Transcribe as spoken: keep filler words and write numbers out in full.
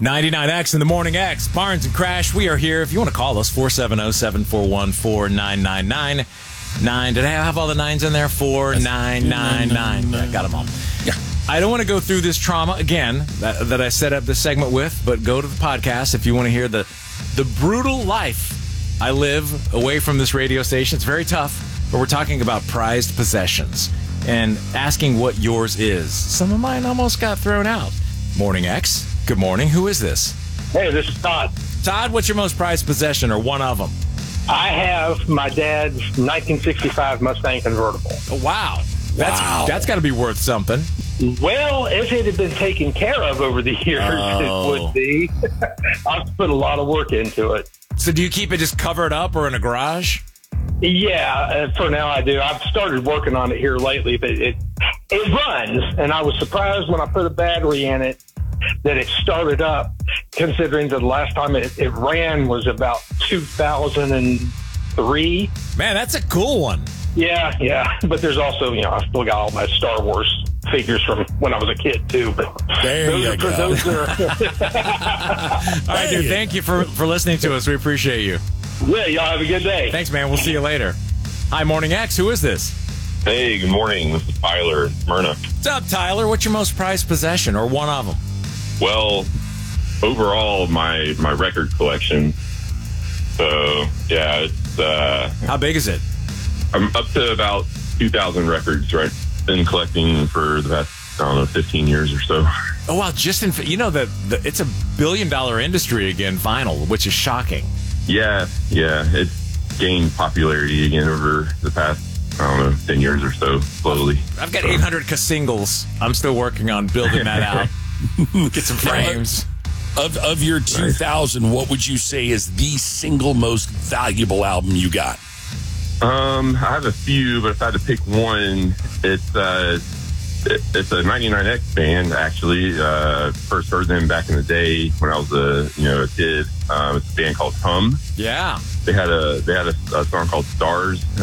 ninety-nine X in the Morning X. Barnes and Crash, we are here. If you want to call us, four seven zero, seven four one, four nine nine nine. Nine. Did I have all the nines in there? Four, nine, nine, nine. Yeah, got them all. Yeah. I don't want to go through this trauma again that, that I set up this segment with, but go to the podcast if you want to hear the the brutal life I live away from this radio station. It's very tough, but we're talking about prized possessions and asking what yours is. Some of mine almost got thrown out. Morning X. Good morning. Who is this? Hey, this is Todd. Todd, what's your most prized possession or one of them? I have my dad's nineteen sixty-five Mustang convertible. Oh, wow. That's, Wow. That's got to be worth something. Well, if it had been taken care of over the years, Oh. it would be. I've put a lot of work into it. So do you keep it just covered up or in a garage? Yeah, uh, for now I do. I've started working on it here lately, but it it runs, and I was surprised when I put a battery in it that it started up, considering that the last time it, it ran was about two thousand three. Man, that's a cool one. Yeah, yeah. But there's also, you know, I still got all my Star Wars figures from when I was a kid, too. But There those you are, go. Those are, All right, dude, thank you for, for listening to us. We appreciate you. yeah, y'all have a good day. Thanks, man. We'll see you later. Hi, Morning X. Who is this? Hey, good morning. This is Tyler Myrna. What's up, Tyler? What's your most prized possession or one of them? Well, overall, my my record collection. So yeah, it's uh, How big is it? I'm up to about two thousand records. Right, been collecting for the past I don't know fifteen years or so. Oh, wow. Just in, you know, that it's a billion dollar industry again, vinyl, which is shocking. Yeah, yeah, it's gained popularity again over the past I don't know ten years or so, slowly. I've got eight hundred singles. I'm still working on building that out. Get some frames. Of of your two thousand, what would you say is the single most valuable album you got? Um, I have a few, but if I had to pick one, it's uh, it, it's a ninety-nine X band. Actually, uh, first heard them back in the day when I was a you know a kid. Um, it's a band called Hum. Yeah. They had a they had a, a song called Stars.